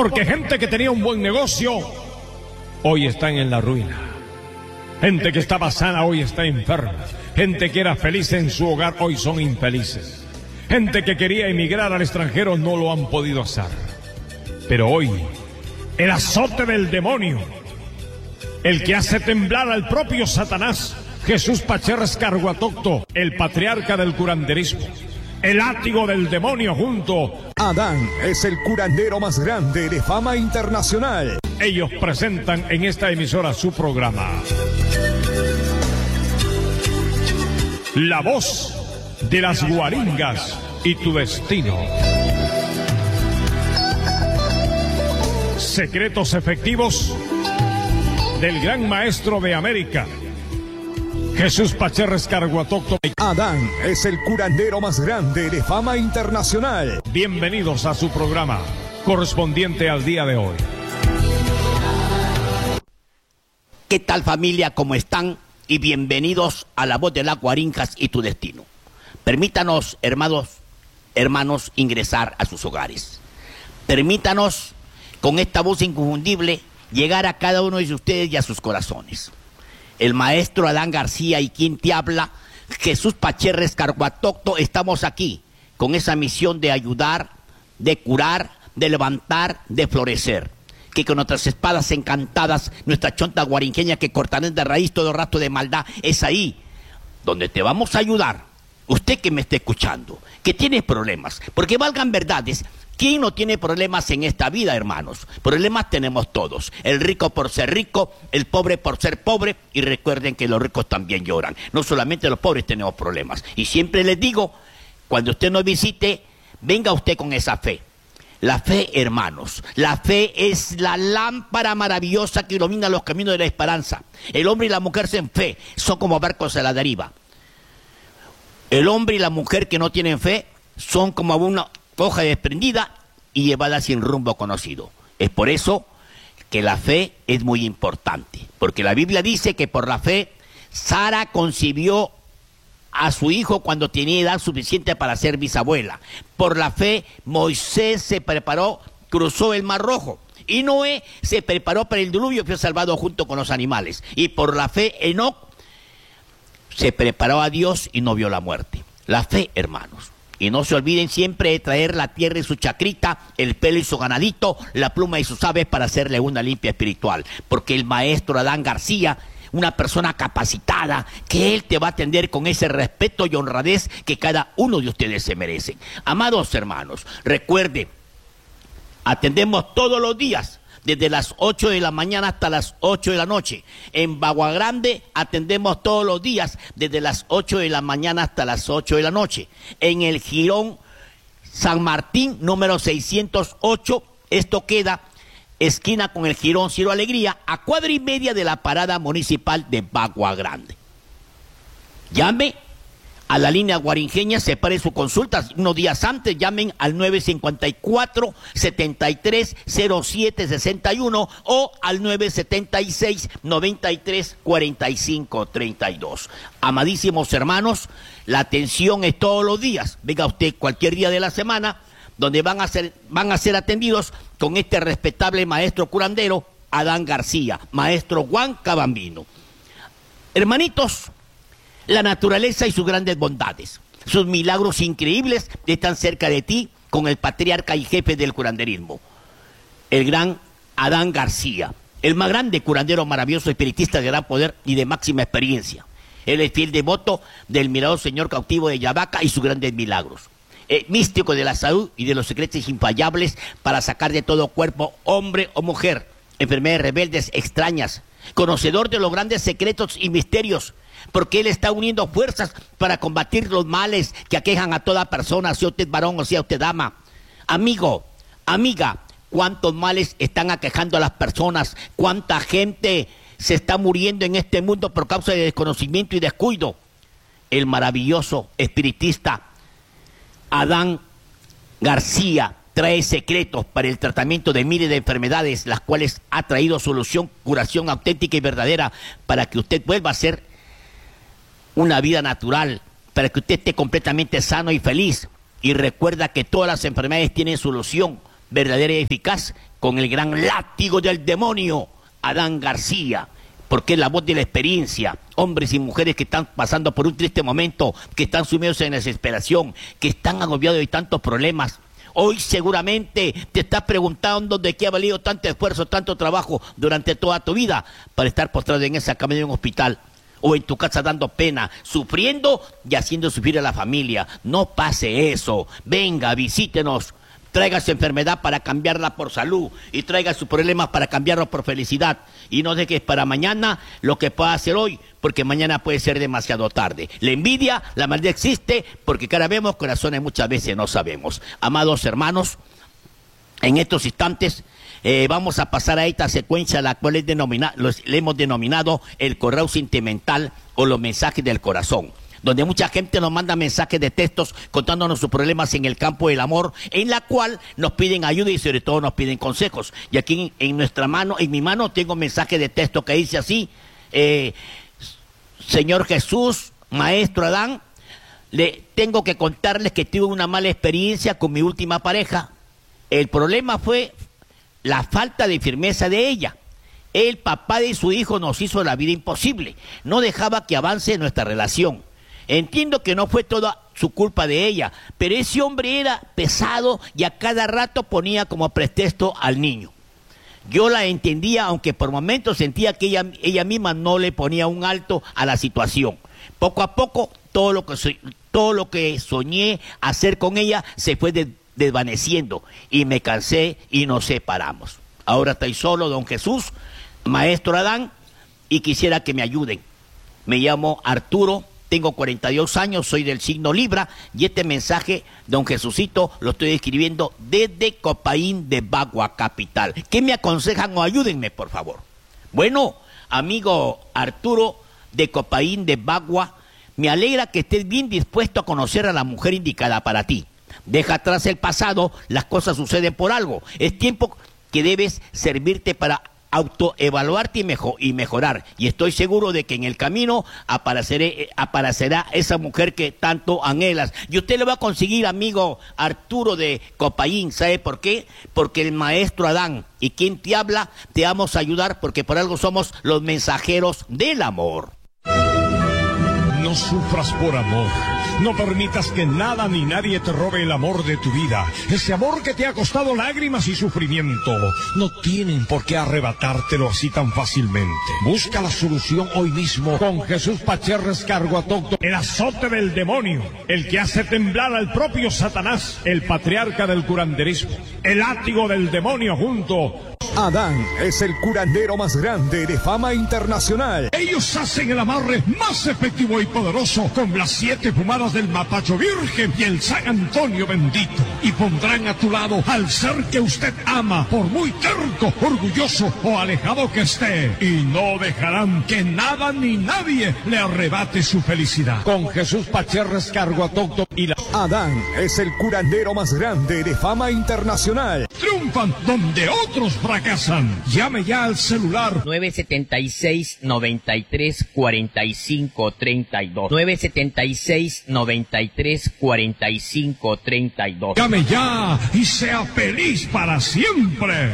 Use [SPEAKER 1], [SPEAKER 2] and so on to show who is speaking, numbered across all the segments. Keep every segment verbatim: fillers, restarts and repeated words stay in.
[SPEAKER 1] Porque gente que tenía un buen negocio, hoy están en la ruina. Gente que estaba sana, hoy está enferma. Gente que era feliz en su hogar, hoy son infelices. Gente que quería emigrar al extranjero, no lo han podido hacer. Pero hoy, el azote del demonio, el que hace temblar al propio Satanás, Jesús Pacherres Carguatocto, el patriarca del curanderismo, el látigo del demonio junto.
[SPEAKER 2] Adán es el curandero más grande de fama internacional.
[SPEAKER 1] Ellos presentan en esta emisora su programa. La voz de las guaringas y tu destino. Secretos efectivos del gran maestro de América, Jesús Pacherres Carguatocto.
[SPEAKER 2] Adán es el curandero más grande de fama internacional.
[SPEAKER 1] Bienvenidos a su programa correspondiente al día de hoy.
[SPEAKER 3] ¿Qué tal, familia? ¿Cómo están? Y bienvenidos a la voz de las guaringas y tu destino. Permítanos, hermanos, hermanos, ingresar a sus hogares. Permítanos, con esta voz inconfundible, llegar a cada uno de ustedes y a sus corazones. El maestro Adán García y quien te habla, Jesús Pacherres Carguatocto, estamos aquí con esa misión de ayudar, de curar, de levantar, de florecer. Que con nuestras espadas encantadas, nuestra chonta guarinqueña que cortarán de raíz todo rastro de maldad, es ahí donde te vamos a ayudar. Usted que me esté escuchando, que tiene problemas, porque valgan verdades, ¿quién no tiene problemas en esta vida, hermanos? Problemas tenemos todos, el rico por ser rico, el pobre por ser pobre, y recuerden que los ricos también lloran, no solamente los pobres tenemos problemas. Y siempre les digo, cuando usted nos visite, venga usted con esa fe. La fe, hermanos, la fe es la lámpara maravillosa que ilumina los caminos de la esperanza. El hombre y la mujer sin fe son como barcos a la deriva. El hombre y la mujer que no tienen fe son como una hoja desprendida y llevada sin rumbo conocido. Es por eso que la fe es muy importante, porque la Biblia dice que por la fe Sara concibió a su hijo cuando tenía edad suficiente para ser bisabuela. Por la fe, Moisés se preparó, cruzó el Mar Rojo. Y Noé se preparó para el diluvio y fue salvado junto con los animales. Y por la fe, Enoc se preparó a Dios y no vio la muerte. La fe, hermanos. Y no se olviden siempre de traer la tierra y su chacrita, el pelo y su ganadito, la pluma y sus aves para hacerle una limpia espiritual. Porque el maestro Adán García, una persona capacitada, que él te va a atender con ese respeto y honradez que cada uno de ustedes se merece. Amados hermanos, recuerde, atendemos todos los días, desde las ocho de la mañana hasta las ocho de la noche. En Bagua Grande atendemos todos los días, desde las ocho de la mañana hasta las ocho de la noche. En el Jirón San Martín, número seiscientos ocho, esto queda esquina con el Jirón Cielo Alegría, a cuadra y media de la parada municipal de Bagua Grande. Llame a la línea guaringeña, separe su consulta unos días antes, llamen al nueve cinco cuatro, setenta y tres, cero siete sesenta y uno o al nueve setenta y seis, noventa y tres, cuarenta y cinco, treinta y dos. Amadísimos hermanos, la atención es todos los días. Venga usted cualquier día de la semana, donde van a ser, van a ser atendidos con este respetable maestro curandero, Adán García, maestro Juan Cabambino. Hermanitos, la naturaleza y sus grandes bondades, sus milagros increíbles están cerca de ti con el patriarca y jefe del curanderismo, el gran Adán García, el más grande curandero maravilloso, espiritista de gran poder y de máxima experiencia. Él es fiel devoto del mirador Señor cautivo de Yavaca y sus grandes milagros. Eh, místico de la salud y de los secretos infallables para sacar de todo cuerpo, hombre o mujer, enfermedades rebeldes, extrañas, conocedor de los grandes secretos y misterios, porque él está uniendo fuerzas para combatir los males que aquejan a toda persona, sea usted varón o sea usted dama. Amigo, amiga, cuántos males están aquejando a las personas, cuánta gente se está muriendo en este mundo por causa de desconocimiento y descuido. El maravilloso espiritista Adán García trae secretos para el tratamiento de miles de enfermedades, las cuales ha traído solución, curación auténtica y verdadera para que usted vuelva a ser una vida natural, para que usted esté completamente sano y feliz. Y recuerda que todas las enfermedades tienen solución verdadera y eficaz con el gran látigo del demonio, Adán García, porque es la voz de la experiencia. Hombres y mujeres que están pasando por un triste momento, que están sumidos en desesperación, que están agobiados de tantos problemas. Hoy seguramente te estás preguntando de qué ha valido tanto esfuerzo, tanto trabajo durante toda tu vida para estar postrado en esa cama de un hospital o en tu casa dando pena, sufriendo y haciendo sufrir a la familia. No pase eso. Venga, visítenos. Traiga su enfermedad para cambiarla por salud y traiga sus problemas para cambiarlos por felicidad. Y no dejes para mañana lo que pueda hacer hoy, porque mañana puede ser demasiado tarde. La envidia, la maldad existe, porque cara vemos, corazones muchas veces no sabemos. Amados hermanos, en estos instantes eh, vamos a pasar a esta secuencia, la cual es denomina, los, le hemos denominado el correo sentimental o los mensajes del corazón, donde mucha gente nos manda mensajes de textos contándonos sus problemas en el campo del amor, en la cual nos piden ayuda y sobre todo nos piden consejos. Y aquí en, en nuestra mano, en mi mano, tengo un mensaje de texto que dice así: eh, Señor Jesús, Maestro Adán, le tengo que contarles que tuve una mala experiencia con mi última pareja. El problema fue la falta de firmeza de ella. El papá de su hijo nos hizo la vida imposible, no dejaba que avance nuestra relación. Entiendo que no fue toda su culpa de ella, pero ese hombre era pesado y a cada rato ponía como pretexto al niño. Yo la entendía, aunque por momentos sentía que ella, ella misma no le ponía un alto a la situación. Poco a poco, todo lo que, todo lo que soñé hacer con ella se fue de, desvaneciendo y me cansé y nos separamos. Ahora estoy solo, don Jesús, Maestro Adán, y quisiera que me ayuden. Me llamo Arturo. Tengo cuarenta y dos años, soy del signo Libra, y este mensaje, don Jesucito, lo estoy escribiendo desde Copaín de Bagua, capital. ¿Qué me aconsejan o ayúdenme, por favor? Bueno, amigo Arturo de Copaín de Bagua, me alegra que estés bien dispuesto a conocer a la mujer indicada para ti. Deja atrás el pasado, las cosas suceden por algo. Es tiempo que debes servirte para autoevaluarte y, mejor, y mejorar, y estoy seguro de que en el camino apareceré, aparecerá esa mujer que tanto anhelas, y usted lo va a conseguir, amigo Arturo de Copaín. ¿Sabe por qué? Porque el Maestro Adán y quien te habla te vamos a ayudar, porque por algo somos los mensajeros del amor.
[SPEAKER 1] No sufras por amor. No permitas que nada ni nadie te robe el amor de tu vida. Ese amor que te ha costado lágrimas y sufrimiento. No tienen por qué arrebatártelo así tan fácilmente. Busca la solución hoy mismo con Jesús Pacherres Carguatócto, el azote del demonio, el que hace temblar al propio Satanás, el patriarca del curanderismo, el látigo del demonio junto.
[SPEAKER 2] Adán es el curandero más grande de fama internacional.
[SPEAKER 1] Ellos hacen el amarre más efectivo y poderoso con las siete fumadas del Mapacho Virgen y el San Antonio bendito. Y pondrán a tu lado al ser que usted ama, por muy terco, orgulloso o alejado que esté. Y no dejarán que nada ni nadie le arrebate su felicidad. Con Jesús Pacherres Carguatócto y la...
[SPEAKER 2] Adán es el curandero más grande de fama internacional.
[SPEAKER 1] Triunfan donde otros fracasan. Llame ya al celular
[SPEAKER 3] nueve setenta y seis, noventa y tres, cuarenta y cinco, treinta y dos. nueve setenta y seis, noventa y tres, cuarenta y cinco, treinta y dos.
[SPEAKER 1] Llame ya y sea feliz para siempre.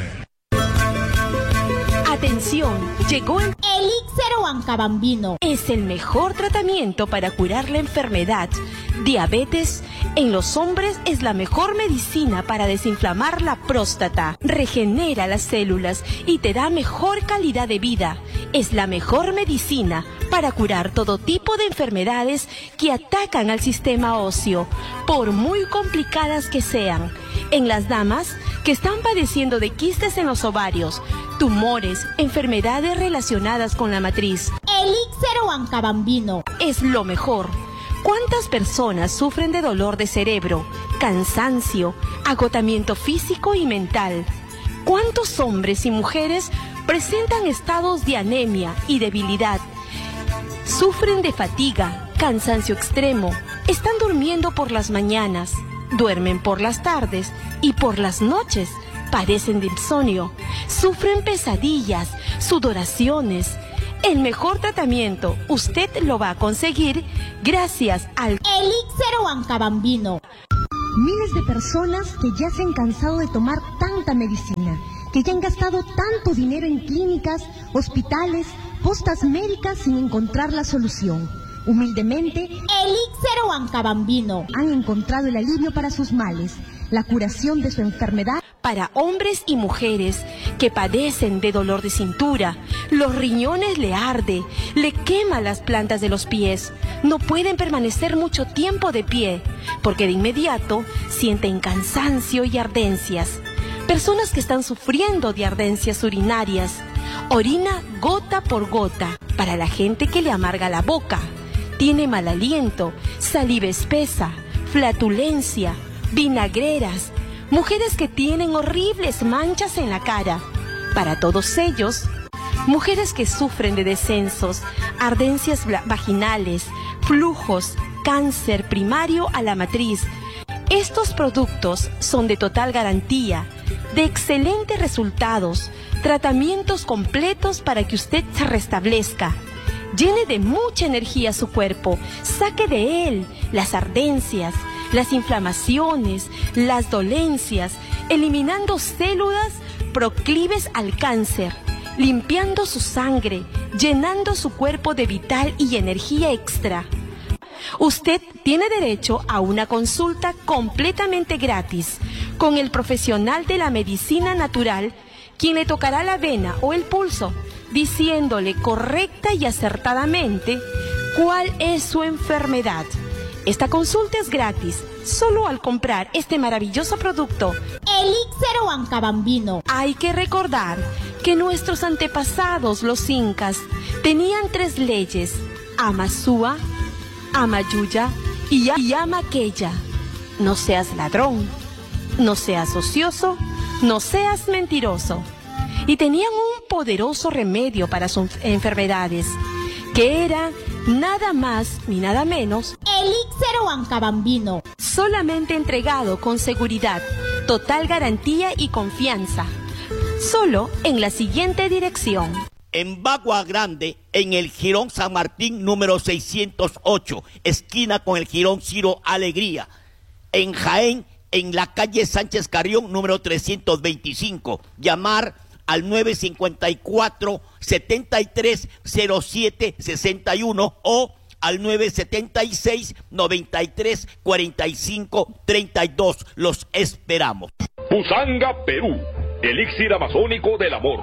[SPEAKER 4] Atención, llegó el
[SPEAKER 5] Elixir Huancabambino.
[SPEAKER 4] Es el mejor tratamiento para curar la enfermedad. Diabetes en los hombres es la mejor medicina para desinflamar la próstata. Regenera las células y te da mejor calidad de vida. Es la mejor medicina para curar todo tipo de enfermedades que atacan al sistema óseo, por muy complicadas que sean. En las damas que están padeciendo de quistes en los ovarios, tumores, enfermedades relacionadas con la matriz.
[SPEAKER 5] Elixir Huancabambino
[SPEAKER 4] Es lo mejor. ¿Cuántas personas sufren de dolor de cerebro, cansancio, agotamiento físico y mental? ¿Cuántos hombres y mujeres presentan estados de anemia y debilidad? Sufren de fatiga, cansancio extremo, están durmiendo por las mañanas, duermen por las tardes y por las noches, padecen de insomnio, sufren pesadillas, sudoraciones. El mejor tratamiento usted lo va a conseguir gracias al
[SPEAKER 5] Elixir Huancabambino.
[SPEAKER 6] Miles de personas que ya se han cansado de tomar tanta medicina que ya han gastado tanto dinero en clínicas, hospitales, postas médicas sin encontrar la solución. Humildemente,
[SPEAKER 5] Elixir Huancabambino.
[SPEAKER 6] Han encontrado el alivio para sus males, la curación de su enfermedad.
[SPEAKER 4] Para hombres y mujeres que padecen de dolor de cintura, los riñones le arde, le quema las plantas de los pies, no pueden permanecer mucho tiempo de pie, porque de inmediato sienten cansancio y ardencias. Personas que están sufriendo de ardencias urinarias, orina gota por gota. Para la gente que le amarga la boca, tiene mal aliento, saliva espesa, flatulencia, vinagreras, mujeres que tienen horribles manchas en la cara. Para todos ellos, mujeres que sufren de descensos, ardencias vaginales, flujos, cáncer primario a la matriz. Estos productos son de total garantía, de excelentes resultados, tratamientos completos para que usted se restablezca. Llene de mucha energía su cuerpo, saque de él las ardencias, las inflamaciones, las dolencias, eliminando células proclives al cáncer, limpiando su sangre, llenando su cuerpo de vital y energía extra. Usted tiene derecho a una consulta completamente gratis con el profesional de la medicina natural, quien le tocará la vena o el pulso, diciéndole correcta y acertadamente cuál es su enfermedad. Esta consulta es gratis, solo al comprar este maravilloso producto.
[SPEAKER 5] Elixir Huancabambino.
[SPEAKER 4] Hay que recordar que nuestros antepasados, los incas, tenían tres leyes: Amazúa, Amayuya y Amaqueya. No seas ladrón, no seas ocioso, no seas mentiroso. Y tenían un poderoso remedio para sus enfermedades, que era nada más ni nada menos
[SPEAKER 5] Elixir Huancabambino.
[SPEAKER 4] Solamente entregado con seguridad, total garantía y confianza. Solo en la siguiente dirección.
[SPEAKER 3] En Bagua Grande, en el Jirón San Martín número seiscientos ocho, esquina con el Jirón Ciro Alegría. En Jaén, en la calle Sánchez Carrión número trescientos veinticinco. Llamar al nueve cinco cuatro, siete tres cero siete seis uno o al nueve siete seis, nueve tres, cuatro cinco tres dos. Los esperamos.
[SPEAKER 7] Pusanga, Perú, elixir amazónico del amor.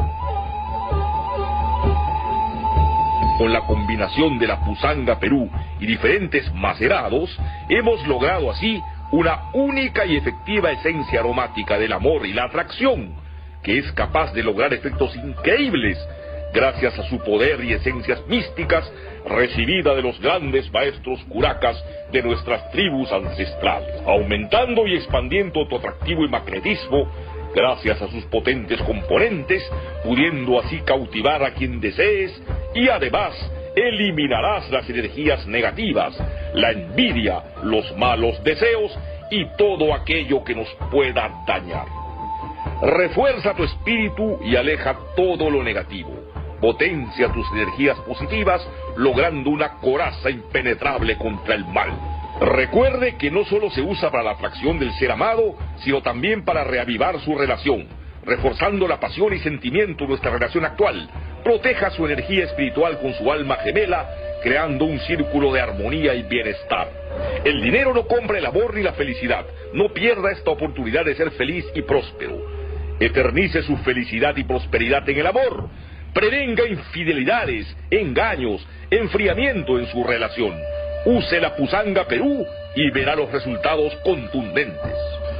[SPEAKER 7] Con la combinación de la Pusanga Perú y diferentes macerados, hemos logrado así una única y efectiva esencia aromática del amor y la atracción, que es capaz de lograr efectos increíbles gracias a su poder y esencias místicas recibida de los grandes maestros curacas de nuestras tribus ancestrales, aumentando y expandiendo tu atractivo y magnetismo gracias a sus potentes componentes, pudiendo así cautivar a quien desees y además eliminarás las energías negativas, la envidia, los malos deseos y todo aquello que nos pueda dañar. Refuerza tu espíritu y aleja todo lo negativo. Potencia tus energías positivas, logrando una coraza impenetrable contra el mal. Recuerde que no solo se usa para la atracción del ser amado, sino también para reavivar su relación, reforzando la pasión y sentimiento de nuestra relación actual. Proteja su energía espiritual con su alma gemela, creando un círculo de armonía y bienestar. El dinero no compra el amor ni la felicidad. No pierda esta oportunidad de ser feliz y próspero. Eternice su felicidad y prosperidad en el amor. Prevenga infidelidades, engaños, enfriamiento en su relación. Use la Pusanga Perú y verá los resultados contundentes.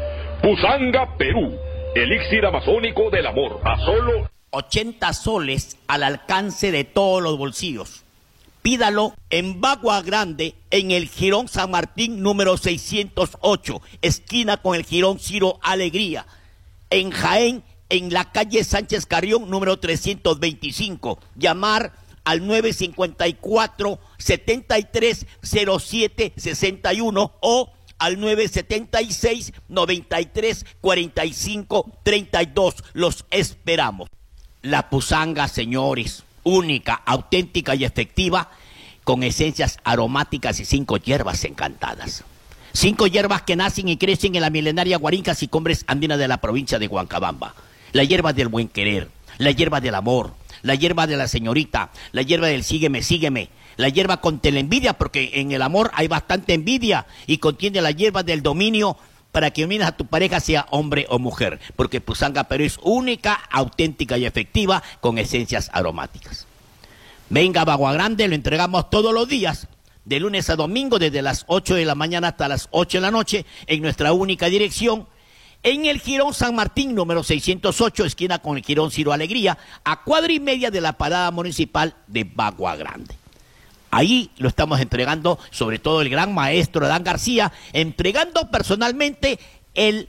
[SPEAKER 7] Pusanga Perú, elixir amazónico del amor, a solo
[SPEAKER 3] ochenta soles al alcance de todos los bolsillos. Pídalo en Bagua Grande, en el Jirón San Martín número seiscientos ocho, esquina con el Jirón Ciro Alegría. En Jaén, en la calle Sánchez Carrión número trescientos veinticinco. Llamar al nueve cinco cuatro, siete tres cero siete seis uno o al nueve siete seis, nueve tres, cuatro cinco tres dos. Los esperamos. La Pusanga, señores, única, auténtica y efectiva, con esencias aromáticas y cinco hierbas encantadas. Cinco hierbas que nacen y crecen en la milenaria Guarincas y Cumbres Andinas de la provincia de Huancabamba. La hierba del buen querer, la hierba del amor, la hierba de la señorita, la hierba del sígueme, sígueme, la hierba contra la envidia, porque en el amor hay bastante envidia, y contiene la hierba del dominio para que domines a tu pareja, sea hombre o mujer, porque Pusanga Perú es única, auténtica y efectiva con esencias aromáticas. Venga a Bagua Grande, lo entregamos todos los días, de lunes a domingo, desde las ocho de la mañana hasta las ocho de la noche, en nuestra única dirección, en el Jirón San Martín, número seiscientos ocho, esquina con el Jirón Ciro Alegría, a cuadra y media de la parada municipal de Bagua Grande. Ahí lo estamos entregando, sobre todo el gran maestro Adán García, entregando personalmente el,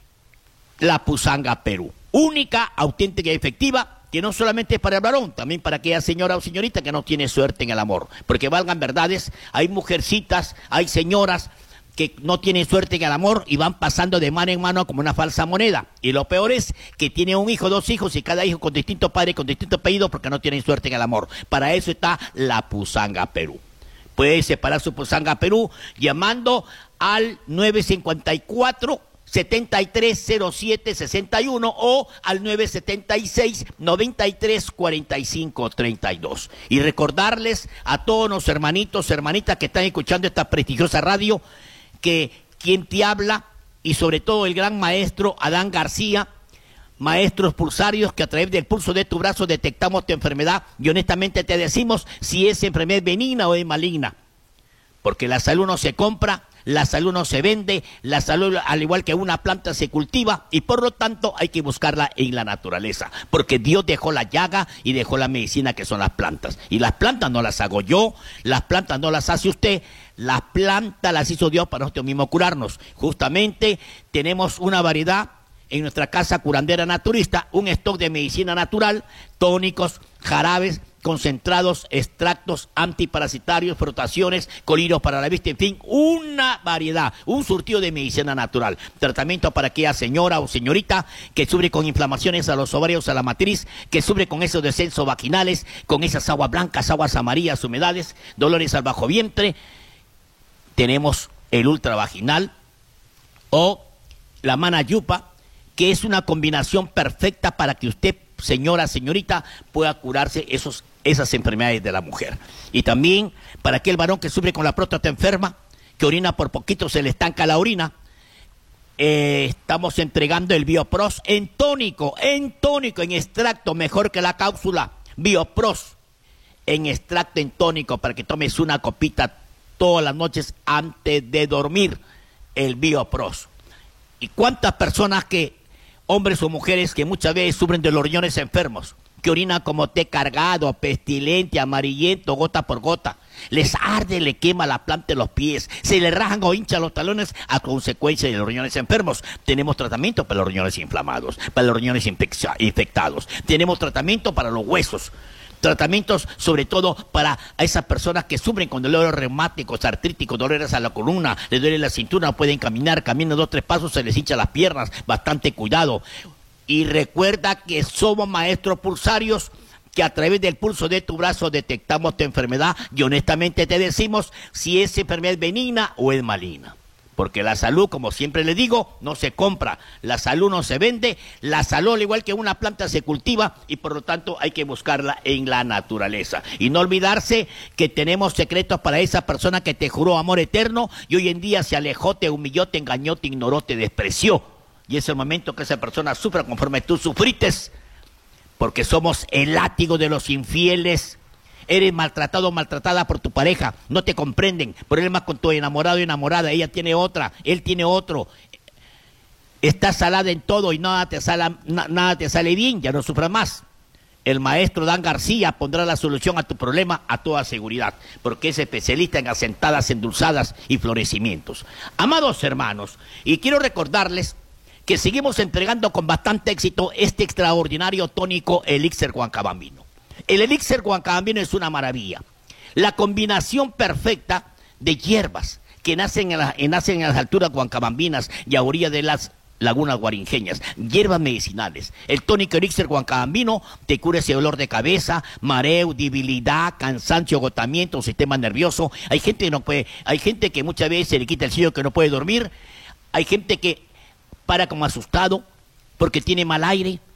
[SPEAKER 3] la Pusanga Perú, única, auténtica y efectiva, que no solamente es para el varón, también para aquella señora o señorita que no tiene suerte en el amor. Porque valgan verdades, hay mujercitas, hay señoras que no tienen suerte en el amor y van pasando de mano en mano como una falsa moneda. Y lo peor es que tienen un hijo, dos hijos, y cada hijo con distinto padre, con distinto apellido, porque no tienen suerte en el amor. Para eso está la Pusanga Perú. Puede separar su Pusanga Perú llamando al nueve cinco cuatro, setenta y tres cero siete sesenta y uno o al nueve setenta y seis, noventa y tres cuarenta y cinco treinta y dos. Y recordarles a todos los hermanitos, hermanitas que están escuchando esta prestigiosa radio, que quien te habla, y sobre todo el gran maestro Adán García, maestros pulsarios, que a través del pulso de tu brazo detectamos tu enfermedad y honestamente te decimos si es enfermedad benigna o es maligna. Porque la salud no se compra, la salud no se vende, la salud, al igual que una planta, se cultiva, y por lo tanto hay que buscarla en la naturaleza, porque Dios dejó la llaga y dejó la medicina, que son las plantas, y las plantas no las hago yo, las plantas no las hace usted, las plantas las hizo Dios para nosotros mismos curarnos. Justamente tenemos una variedad en nuestra casa curandera naturista, un stock de medicina natural, tónicos, jarabes, concentrados, extractos antiparasitarios, frotaciones, colirios para la vista, en fin, una variedad, un surtido de medicina natural. Tratamiento para aquella señora o señorita que sufre con inflamaciones a los ovarios, a la matriz, que sufre con esos descensos vaginales, con esas aguas blancas, aguas amarillas, humedades, dolores al bajo vientre. Tenemos el ultravaginal o la manayupa, que es una combinación perfecta para que usted, señora, señorita, pueda curarse esos, esas enfermedades de la mujer. Y también para aquel varón que sufre con la próstata enferma, que orina por poquito, se le estanca la orina, eh, estamos entregando el Biopros en tónico, en tónico, en extracto, mejor que la cápsula. Biopros en extracto, en tónico, para que tomes una copita todas las noches antes de dormir, el Biopros. ¿Y cuántas personas que, hombres o mujeres, que muchas veces sufren de los riñones enfermos, que orinan como té cargado, pestilente, amarillento, gota por gota? Les arde, le quema la planta de los pies, se le rajan o hinchan los talones a consecuencia de los riñones enfermos. Tenemos tratamiento para los riñones inflamados, para los riñones infectados. Tenemos tratamiento para los huesos. Tratamientos sobre todo para esas personas que sufren con dolores reumáticos, artríticos, dolores a la columna, les duele la cintura, no pueden caminar, caminan dos o tres pasos, se les hincha las piernas, bastante cuidado. Y recuerda que somos maestros pulsarios, que a través del pulso de tu brazo detectamos tu enfermedad y honestamente te decimos si esa enfermedad es benigna o es maligna. Porque la salud, como siempre le digo, no se compra, la salud no se vende, la salud, al igual que una planta, se cultiva y por lo tanto hay que buscarla en la naturaleza. Y no olvidarse que tenemos secretos para esa persona que te juró amor eterno y hoy en día se alejó, te humilló, te engañó, te ignoró, te despreció. Y es el momento que esa persona sufra conforme tú sufrites, porque somos el látigo de los infieles. Eres maltratado o maltratada por tu pareja, no te comprenden, problemas con tu enamorado y enamorada, ella tiene otra, él tiene otro, estás salada en todo y nada te, sala, na, nada te sale bien, ya no sufras más. El maestro Dan García pondrá la solución a tu problema a toda seguridad, porque es especialista en asentadas, endulzadas y florecimientos. Amados hermanos, y quiero recordarles que seguimos entregando con bastante éxito este extraordinario tónico Elixir Huancabambino. El Elixir Huancabambino es una maravilla. La combinación perfecta de hierbas que nacen en, la, nacen en las alturas huancabambinas y a orilla de las lagunas guarinjeñas, hierbas medicinales. El tónico Elixir Huancabambino te cura ese dolor de cabeza, mareo, debilidad, cansancio, agotamiento, sistema nervioso. Hay gente que no puede, hay gente que muchas veces se le quita el sueño, que no puede dormir. Hay gente que para como asustado porque tiene mal aire.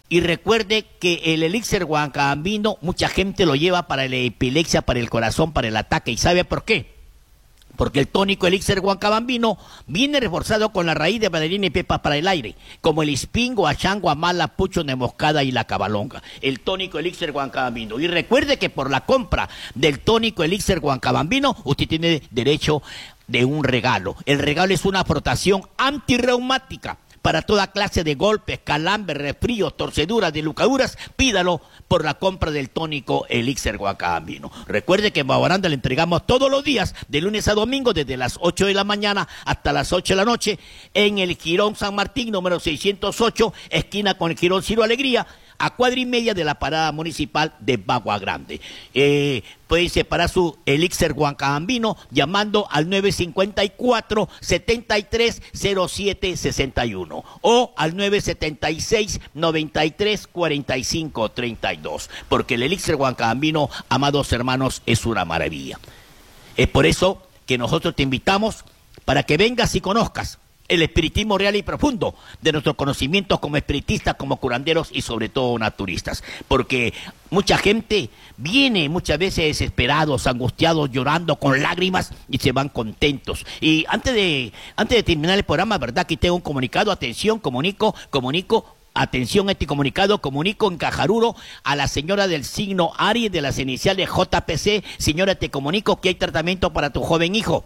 [SPEAKER 3] Y recuerde que el elixir guancabambino, mucha gente lo lleva para la epilepsia, para el corazón, para el ataque. ¿Y sabe por qué? Porque el tónico elixir guancabambino viene reforzado con la raíz de valeriana y pepa para el aire, como el ispín, guachán, guamala, pucho de moscada y la cabalonga. El tónico elixir guancabambino. Y recuerde que por la compra del tónico elixir guancabambino, usted tiene derecho de un regalo. El regalo es una frotación antirreumática para toda clase de golpes, calambres, resfríos, torceduras, deslucaduras. Pídalo por la compra del tónico elixir guancabambino. Recuerde que en Baguaranda le entregamos todos los días, de lunes a domingo, desde las ocho de la mañana hasta las ocho de la noche, en el Jirón San Martín, número seiscientos ocho, esquina con el Jirón Ciro Alegría, a cuadra y media de la parada municipal de Bagua Grande. Eh, pueden separar su elixir guancabambino llamando al nueve cinco cuatro, siete tres cero siete seis uno o al nueve siete seis, nueve tres, cuatro cinco tres dos, porque el elixir guancabambino, amados hermanos, es una maravilla. Es por eso que nosotros te invitamos para que vengas y conozcas el espiritismo real y profundo de nuestros conocimientos como espiritistas, como curanderos y sobre todo naturistas. Porque mucha gente viene muchas veces desesperados, angustiados, llorando, con lágrimas y se van contentos. Y antes de, antes de terminar el programa, ¿verdad? Aquí tengo un comunicado, atención, comunico, comunico. Atención, este comunicado, comunico en Cajaruro a la señora del signo Aries de las iniciales J P C. Señora, te comunico que hay tratamiento para tu joven hijo.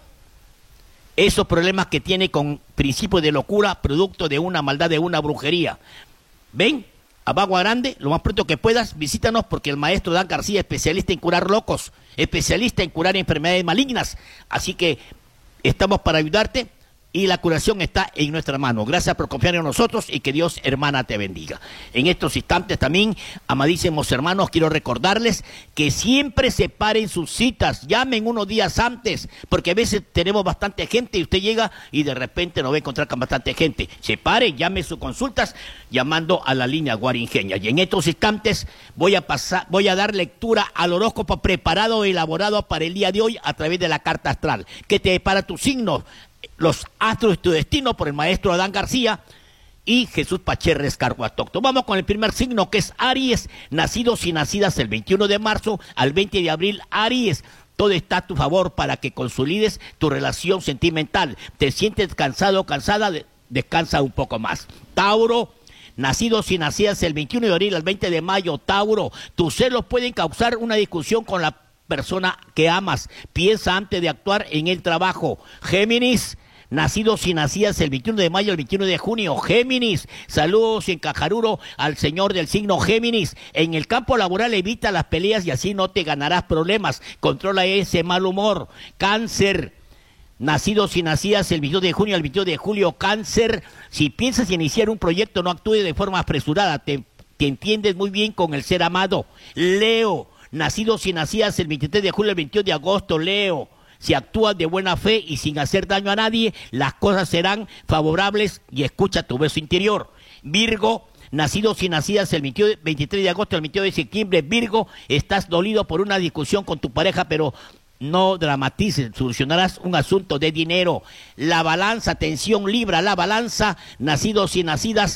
[SPEAKER 3] Esos problemas que tiene con principios de locura, producto de una maldad, de una brujería. Ven a Bagua Grande, lo más pronto que puedas, visítanos, porque el maestro Dan García, especialista en curar locos, especialista en curar enfermedades malignas. Así que estamos para ayudarte y la curación está en nuestra mano. Gracias por confiar en nosotros y que Dios, hermana, te bendiga. En estos instantes también, amadísimos hermanos, quiero recordarles que siempre separen sus citas, llamen unos días antes, porque a veces tenemos bastante gente y usted llega y de repente no va a encontrar con bastante gente. Separe, llame sus consultas llamando a la línea Guarinjeña. Y en estos instantes voy a pasar, voy a dar lectura al horóscopo preparado, elaborado para el día de hoy a través de la carta astral, que te depara tu signo, los astros de tu destino, por el maestro Adán García y Jesús Pacherres Carguatocto. Vamos con el primer signo, que es Aries, nacidos y nacidas el veintiuno de marzo al veinte de abril. Aries, todo está a tu favor para que consolides tu relación sentimental. Te sientes cansado o cansada, descansa un poco más. Tauro, nacidos y nacidas el veintiuno de abril al veinte de mayo. Tauro, tus celos pueden causar una discusión con la persona que amas. Piensa antes de actuar en el trabajo. Géminis, nacidos y nacidas el veintiuno de mayo al veintiuno de junio. Géminis, saludos en Cajaruro al señor del signo Géminis. En el campo laboral evita las peleas y así no te ganarás problemas. Controla ese mal humor. Cáncer, nacidos y nacidas el veintidós de junio al veintidós de julio. Cáncer, si piensas iniciar un proyecto, no actúe de forma apresurada. Te, te entiendes muy bien con el ser amado. Leo, nacidos y nacidas el veintitrés de julio al veintidós de agosto. Leo, si actúas de buena fe y sin hacer daño a nadie, las cosas serán favorables y escucha tu voz interior. Virgo, nacidos y nacidas el veintitrés de agosto al veintidós de septiembre. Virgo, estás dolido por una discusión con tu pareja, pero no dramatices, solucionarás un asunto de dinero. La balanza, atención Libra, la balanza, nacidos y nacidas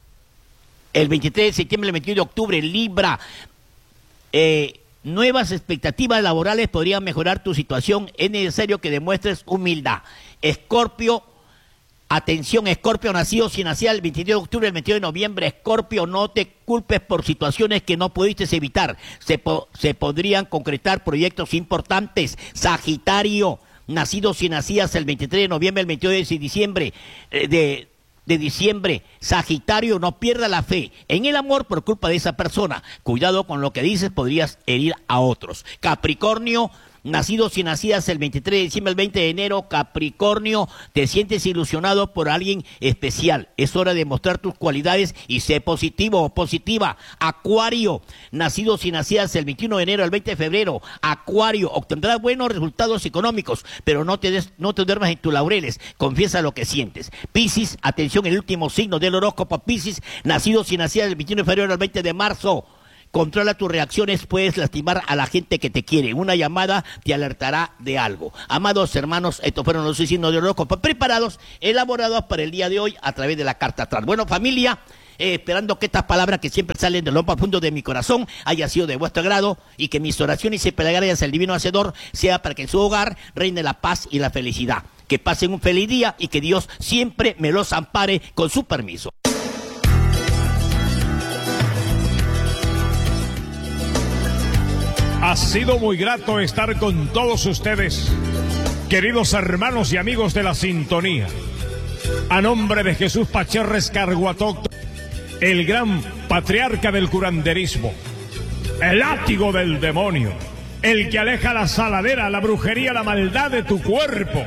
[SPEAKER 3] el veintitrés de septiembre al veintidós de octubre. Libra, eh... nuevas expectativas laborales podrían mejorar tu situación. Es necesario que demuestres humildad. Escorpio, atención Escorpio, nacidos y nacidas el veintidós de octubre al veintidós de noviembre. Escorpio, no te culpes por situaciones que no pudiste evitar. Se, po se podrían concretar proyectos importantes. Sagitario, nacidos y nacidas el veintitrés de noviembre al veintidós de diciembre. Eh, de de diciembre, Sagitario, no pierda la fe en el amor por culpa de esa persona. Cuidado con lo que dices, podrías herir a otros. Capricornio, nacidos y nacidas el veintitrés de diciembre al veinte de enero. Capricornio, te sientes ilusionado por alguien especial. Es hora de mostrar tus cualidades y sé positivo o positiva. Acuario, nacidos y nacidas el veintiuno de enero al veinte de febrero. Acuario, obtendrás buenos resultados económicos, pero no te, des, no te duermas en tus laureles. Confiesa lo que sientes. Piscis, atención, el último signo del horóscopo. Piscis, nacidos y nacidas el veintiuno de febrero al veinte de marzo. Controla tus reacciones, puedes lastimar a la gente que te quiere. Una llamada te alertará de algo. Amados hermanos, estos fueron los signos de horóscopo preparados, elaborados para el día de hoy a través de la carta astral. Bueno, familia, eh, esperando que estas palabras que siempre salen de lo más profundo de mi corazón haya sido de vuestro agrado y que mis oraciones y plegarias al Divino Hacedor sea para que en su hogar reine la paz y la felicidad. Que pasen un feliz día y que Dios siempre me los ampare con su permiso.
[SPEAKER 1] Ha sido muy grato estar con todos ustedes, queridos hermanos y amigos de la sintonía. A nombre de Jesús Pacherres Carguatócto, el gran patriarca del curanderismo, el látigo del demonio, el que aleja la saladera, la brujería, la maldad de tu cuerpo.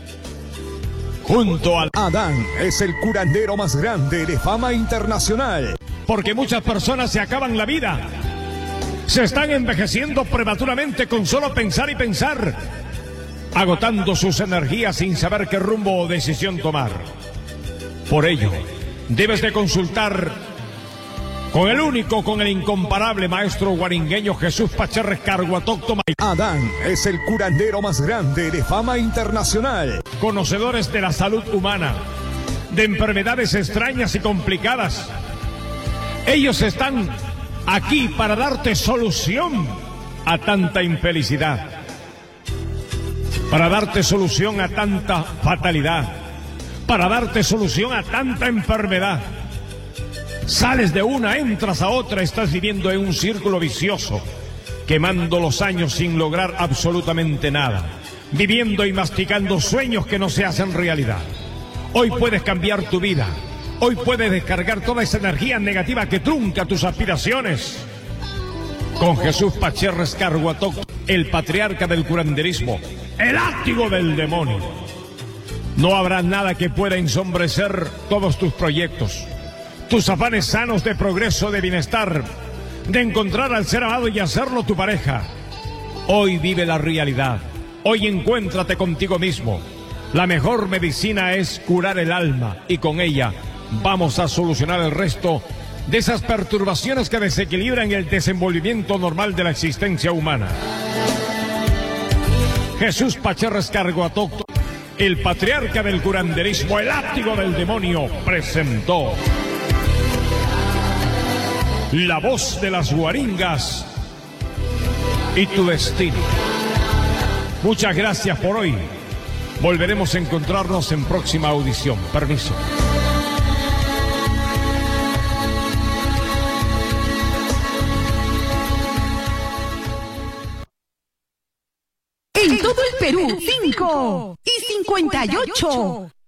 [SPEAKER 1] Junto al
[SPEAKER 2] Adán es el curandero más grande de fama internacional.
[SPEAKER 1] Porque muchas personas se acaban la vida. Se están envejeciendo prematuramente con solo pensar y pensar, agotando sus energías sin saber qué rumbo o decisión tomar. Por ello, debes de consultar con el único, con el incomparable maestro guaringueño Jesús Pacherres Carguatócto.
[SPEAKER 2] Adán es el curandero más grande de fama internacional.
[SPEAKER 1] Conocedores de la salud humana, de enfermedades extrañas y complicadas. Ellos están aquí para darte solución a tanta infelicidad, para darte solución a tanta fatalidad, para darte solución a tanta enfermedad. Sales de una, entras a otra, estás viviendo en un círculo vicioso, quemando los años sin lograr absolutamente nada, viviendo y masticando sueños que no se hacen realidad. Hoy puedes cambiar tu vida. Hoy puedes descargar toda esa energía negativa que trunca tus aspiraciones. Con Jesús Pacherres Carguatócto, el patriarca del curanderismo, el látigo del demonio. No habrá nada que pueda ensombrecer todos tus proyectos, tus afanes sanos de progreso, de bienestar, de encontrar al ser amado y hacerlo tu pareja. Hoy vive la realidad. Hoy encuéntrate contigo mismo. La mejor medicina es curar el alma y con ella vamos a solucionar el resto de esas perturbaciones que desequilibran el desenvolvimiento normal de la existencia humana. Jesús Pacherres Carguatócto, el patriarca del curanderismo, el látigo del demonio, presentó La Voz de las Guaringas y tu destino. Muchas gracias por hoy. Volveremos a encontrarnos en próxima audición. Permiso.
[SPEAKER 8] En todo el Perú, cinco y cincuenta y ocho.